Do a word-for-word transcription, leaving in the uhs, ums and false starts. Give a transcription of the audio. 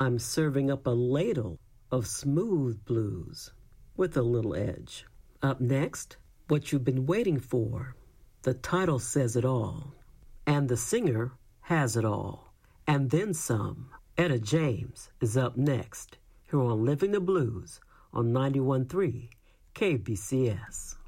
I'm serving up a ladle of smooth blues with a little edge. Up next, What You've Been Waiting For. The title says it all, and the singer has it all, and then some. Etta James is up next, here on Living the Blues on ninety-one point three K B C S.